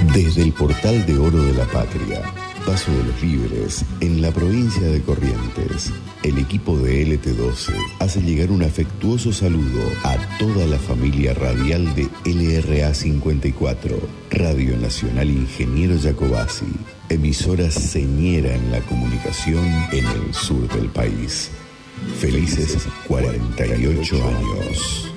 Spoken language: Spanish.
Desde el Portal de Oro de la Patria, Paso de los Libres, en la provincia de Corrientes, el equipo de LT12 hace llegar un afectuoso saludo a toda la familia radial de LRA 54, Radio Nacional Ingeniero Jacobasi, emisora señera en la comunicación en el sur del país. Felices 48 años.